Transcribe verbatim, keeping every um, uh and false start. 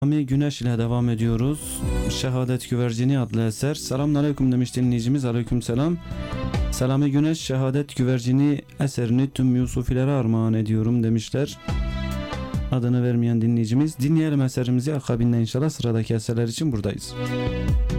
Selami Güneş ile devam ediyoruz. Şehadet Güvercini adlı eser. Selamünaleyküm demiş dinleyicimiz. Aleykümselam. Selami Güneş Şehadet Güvercini eserini tüm Yusufilere armağan ediyorum demişler. Adını vermeyen dinleyicimiz. Dinleyelim eserimizi, akabinde inşallah sıradaki eserler için buradayız.